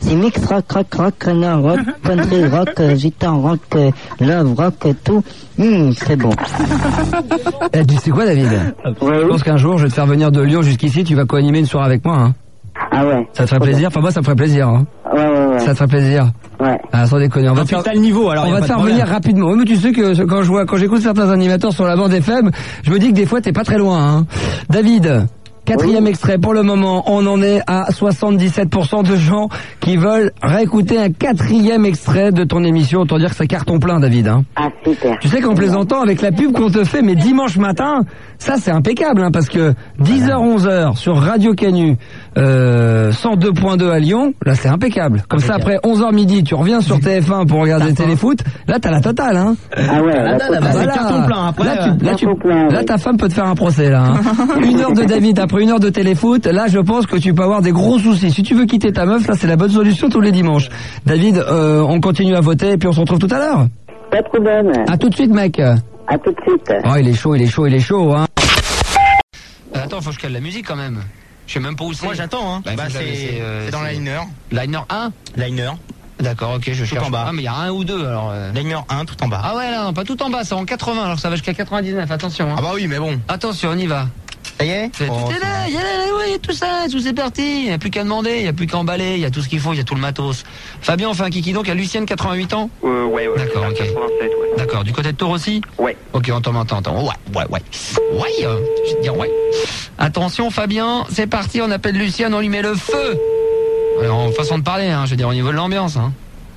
C'est mix rock, non, rock, country rock, gitan rock, love rock, tout. C'est bon. Tu sais quoi, David? Ouais. Je pense qu'un jour, je vais te faire venir de Lyon jusqu'ici, tu vas co-animer une soirée avec moi, hein. Ah ouais. Ça te ferait plaisir? Enfin, moi, ça me ferait plaisir, hein. Ouais. Ça te ferait plaisir? Ouais. Ah, sans déconner. On va te faire, t'as le niveau, alors. on va te faire venir rapidement. Oui, mais tu sais que quand j'écoute certains animateurs sur la bande FM, je me dis que des fois, t'es pas très loin, hein. David. Quatrième extrait, pour le moment, on en est à 77% de gens qui veulent réécouter un quatrième extrait de ton émission. Autant dire que ça carton plein, David. Hein. Ah, super. Tu sais qu'en plaisantant, avec la pub qu'on te fait, mais dimanche matin, ça c'est impeccable, hein, parce que 10h-11h sur Radio Canu, 102.2 à Lyon, là c'est impeccable. Comme ça, après 11h midi, tu reviens sur TF1 pour regarder Téléfoot, là t'as la totale. Hein. Ah ouais, C'est carton plein. Après, là ta femme peut te faire un procès, là. Hein. 1 heure de David, après 1 heure de Téléfoot, là je pense que tu peux avoir des gros soucis. Si tu veux quitter ta meuf, là c'est la bonne solution tous les dimanches. David, on continue à voter et puis on se retrouve tout à l'heure. Pas de problème. À tout de suite, mec. À tout de suite. Oh, il est chaud, hein. Attends, faut que je cale la musique quand même. Je sais même pas où c'est. moi j'attends, hein. C'est dans Liner. Liner 1. Liner. D'accord, ok, je cherche. en bas. Ah, mais il y a un ou deux, alors. Liner 1, tout en bas. Ah ouais, là, pas tout en bas, c'est en 80, alors ça va jusqu'à 99, attention. Hein. Ah bah oui, mais bon. Attention, on y va. Ça y est? Tout est là, il y a tout ça, tout c'est parti. Il n'y a plus qu'à demander, il n'y a plus qu'à emballer, il y a tout ce qu'il faut, il y a tout le matos. Fabien, on fait un kiki donc à Lucienne, 88 ans? Ouais. D'accord, ok. 87, ouais. D'accord, du côté de Tours aussi? Ouais. Ok, on t'entend. Ouais. Je vais te dire ouais. Attention, Fabien, c'est parti, on appelle Lucienne, on lui met le feu. Alors, en façon de parler, hein, je veux dire, au niveau de l'ambiance, hein.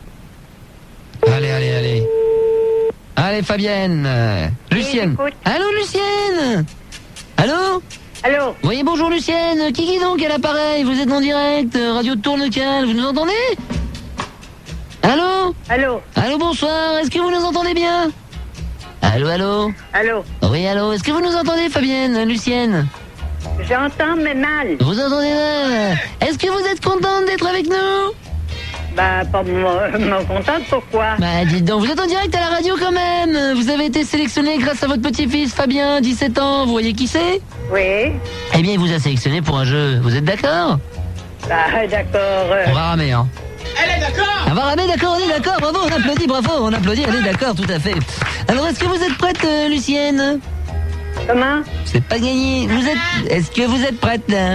Allez. Allez, Fabienne. Lucienne. Écoute. Allô, Lucienne? Allô? Allô? Oui, bonjour Lucienne, qui donc à l'appareil? Vous êtes en direct, radio de Tournecal, vous nous entendez? Allô? Allô, bonsoir, est-ce que vous nous entendez bien? Allô? Oui, allô, est-ce que vous nous entendez, Fabienne, Lucienne? J'entends mais mal. Vous entendez mal? Est-ce que vous êtes contente d'être avec nous? Bah, pas contente, pourquoi? Bah, dites donc, vous êtes en direct à la radio quand même. Vous avez été sélectionné grâce à votre petit-fils, Fabien, 17 ans, vous voyez qui c'est? Oui. Eh bien, il vous a sélectionné pour un jeu, vous êtes d'accord? Bah, d'accord. On va ramer, hein. Elle est d'accord! On va ramer, d'accord, on est d'accord, bravo, on applaudit, elle est d'accord, tout à fait. Alors, est-ce que vous êtes prête, Lucienne? Comment? C'est pas gagné. Est-ce que vous êtes prête, là?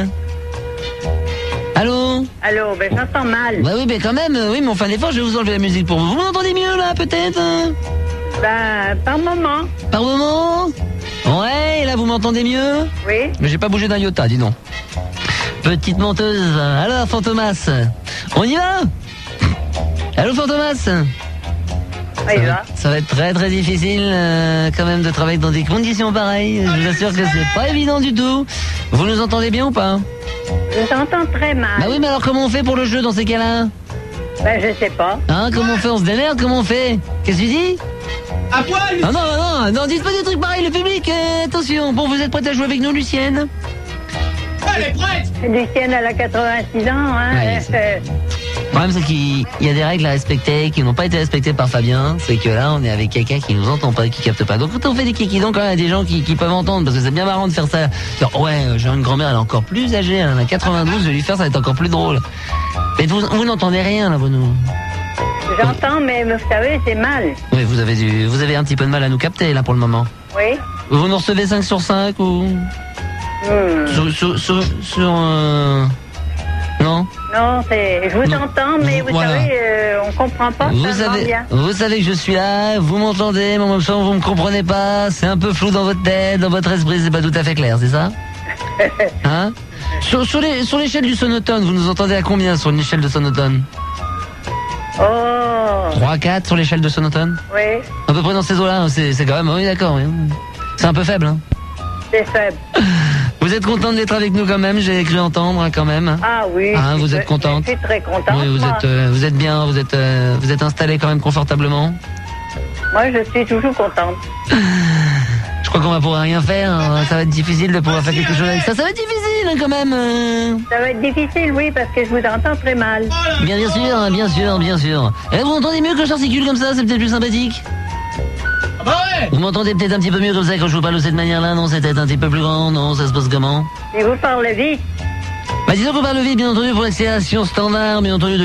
Allô, ben j'entends mal. Bah oui, mais quand même, oui, mais on fait un effort, je vais vous enlever la musique pour vous. Vous m'entendez mieux, là, peut-être? Bah, par moment. Par moment? Ouais, et là, vous m'entendez mieux? Oui. Mais j'ai pas bougé d'un iota, dis donc. Petite menteuse. Alors, Fantomas, on y va? Allô, Fantomas? Oui, là. Ça va être très très difficile quand même de travailler dans des conditions pareilles. Je vous assure que c'est pas évident du tout. Vous nous entendez bien ou pas? Je vous entends très mal. Bah oui, mais alors comment on fait pour le jeu dans ces cas-là? Ben, je sais pas. Hein, comment on fait? On se démerde? Comment on fait? Qu'est-ce que tu dis? À poil! Ah non, dites pas des trucs pareils, le public, attention. Bon, vous êtes prête à jouer avec nous, Lucienne? Elle est prête! Lucienne, elle a 86 ans, hein. Ouais, le problème, c'est qu'il y a des règles à respecter qui n'ont pas été respectées par Fabien. C'est que là, on est avec quelqu'un qui nous entend pas, qui capte pas. Donc, quand on fait des kikis, donc, il y a des gens qui peuvent entendre, parce que c'est bien marrant de faire ça. Genre, ouais, j'ai une grand-mère, elle est encore plus âgée, elle en a 92, je vais lui faire, ça va être encore plus drôle. Mais vous n'entendez rien, là, vous nous. J'entends, mais vous savez, c'est mal. Oui, vous avez un petit peu de mal à nous capter, là, pour le moment. Oui. Vous nous recevez 5 sur 5 ou. Non? Non, je vous entends, mais vous savez, on comprend pas bien. Vous savez que je suis là, vous m'entendez, mais en même temps vous me comprenez pas, c'est un peu flou dans votre tête, dans votre esprit, c'est pas tout à fait clair, c'est ça? Hein? Sur l'échelle du sonotone, vous nous entendez à combien sur une échelle de sonotone? 3, 4 sur l'échelle de sonotone? Oui. À peu près dans ces eaux-là, c'est quand même, oui d'accord, oui. C'est un peu faible, hein? C'est faible. Vous êtes contente d'être avec nous quand même, j'ai cru entendre quand même. Ah oui. Hein, vous êtes contente? Je suis très contente. Oui, vous êtes bien, vous êtes installée quand même confortablement? Moi, je suis toujours contente. Je crois qu'on va pouvoir rien faire, hein. Ça va être difficile de pouvoir faire quelque chose avec ça. Ça va être difficile hein, quand même. Ça va être difficile, oui, parce que je vous entends très mal. Bien sûr. Et vous entendez mieux que j'articule comme ça, c'est peut-être plus sympathique? Bah ouais! Vous m'entendez peut-être un petit peu mieux comme ça quand je vous parle de cette manière-là? Non, c'est peut-être un petit peu plus grand, non, ça se passe comment? Et vous parlez vite? Bah disons qu'on parle vite, bien entendu, pour l'accélération standard, bien entendu.